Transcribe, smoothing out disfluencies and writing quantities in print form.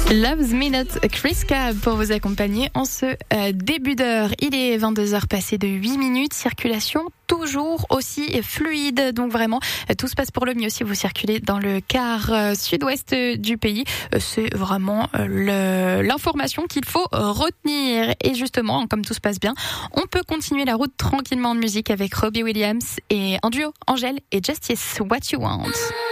Loves Me Not, Chris Cab pour vous accompagner en ce début d'heure. Il est 22h passé de 8 minutes, circulation toujours aussi fluide, donc vraiment tout se passe pour le mieux si vous circulez dans le quart sud-ouest du pays. C'est vraiment l'information qu'il faut retenir. Et justement, comme tout se passe bien, on peut continuer la route tranquillement en musique avec Robbie Williams et en duo Angèle et Justice What You Want.